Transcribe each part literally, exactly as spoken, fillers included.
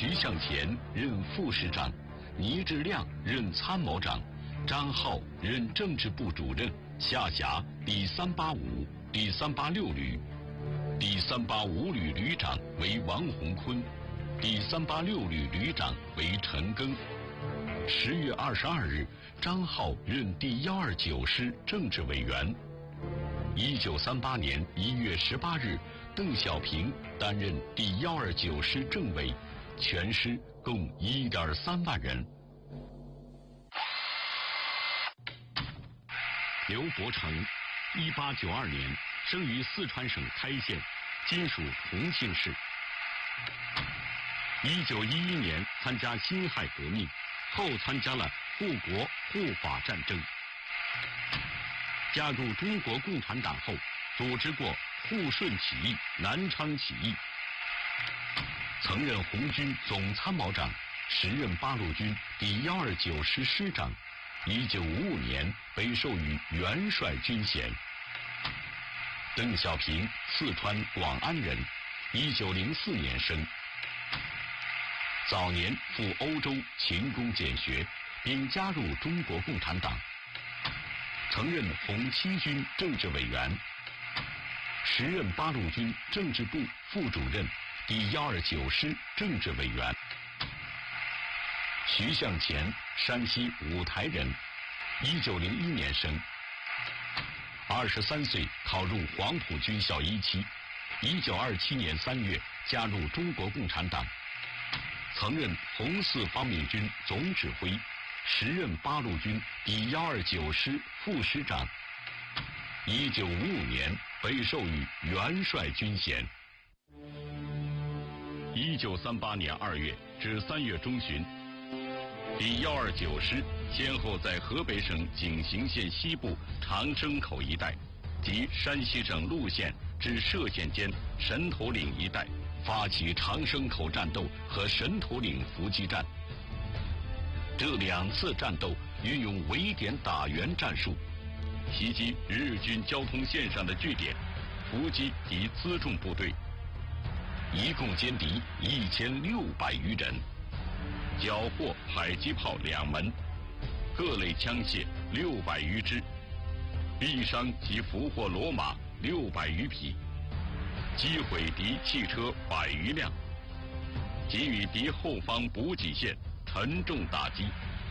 徐向前任副师长，倪志亮任参谋长，张浩任政治部主任，下辖第三八五、第三八六旅。第三八五旅旅长为王洪坤，第三八六旅旅长为陈庚。十月二十二日，张浩任第一二九师政治委员。一九三八年一月十八日，邓小平担任第一二九师政委，全师共一点三万人。刘伯承，一八九二年生于四川省开县，今属重庆市。一九一一年参加辛亥革命，后参加了护国护法战争。加入中国共产党后，组织过沪顺起义、南昌起义，曾任红军总参谋长，时任八路军第一二九师师长。一九五五年被授予元帅军衔。邓小平，四川广安人，一九零四年生。早年赴欧洲勤工俭学，并加入中国共产党，曾任红七军政治委员，时任八路军政治部副主任，第一二九师政治委员。徐向前，山西五台人，一九零一年生。二十三岁考入黄埔军校一期，一九二七年三月加入中国共产党，曾任红四方面军总指挥，时任八路军第一二九师副师长。一九五五年被授予元帅军衔。一九三八年二月至三月中旬，第一二九师先后在河北省井陉县西部长生口一带及山西省陆县至歙县间神头岭一带发起长生口战斗和神头岭伏击战。这两次战斗运用围点打援战术，袭击日军交通线上的据点，伏击敌辎重部队，一共歼敌一千六百余人，缴获迫击炮两门，各类枪械六百余支，毙伤及俘获骡马六百余匹，击毁敌汽车百余辆，给予敌后方补给线沉重打击。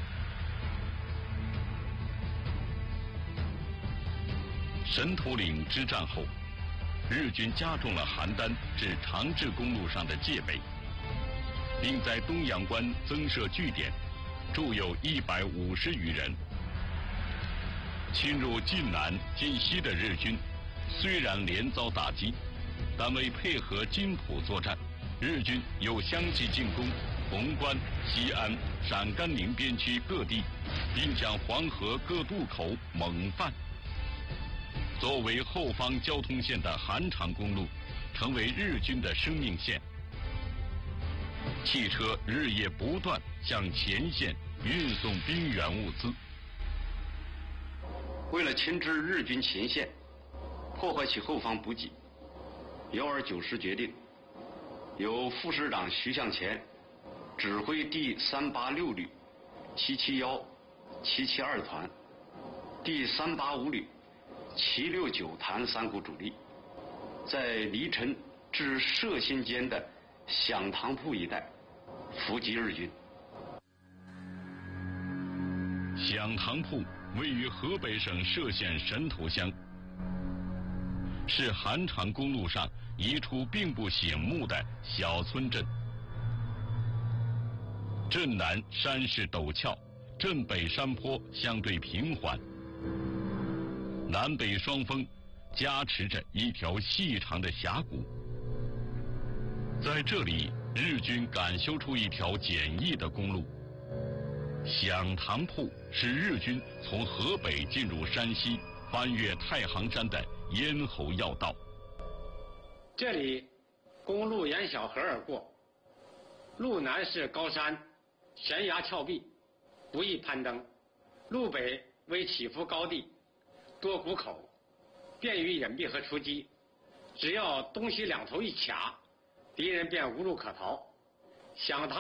神头岭之战后，日军加重了邯郸至长治公路上的戒备，并在东阳关增设据点，驻有一百五十余人。侵入晋南、晋西的日军虽然连遭打击，但为配合津浦作战，日军又相继进攻潼关、西安、陕甘宁边区各地，并将黄河各渡口猛犯。作为后方交通线的韩长公路，成为日军的生命线。汽车日夜不断向前线运送兵员物资。 为了牵制日军前线，破坏其后方补给，一二九师决定由副师长徐向前指挥第三八六旅、七七幺、七七二团、第三八五旅、七六九团三股主力，在黎城至歙县间的响堂铺一带伏击日军。 响堂铺位于河北省歙县神头乡，是韩长公路上一处并不醒目的小村镇。镇南山势陡峭，镇北山坡相对平缓，南北双峰夹持着一条细长的峡谷。在这里，日军赶修出一条简易的公路。响堂铺是日军从河北进入山西、翻越太行山的咽喉要道。 这里公路沿小河而过，路南是高山、悬崖峭壁，不易攀登；路北为起伏高地，多谷口，便于隐蔽和出击。只要东西两头一卡，敌人便无路可逃。响堂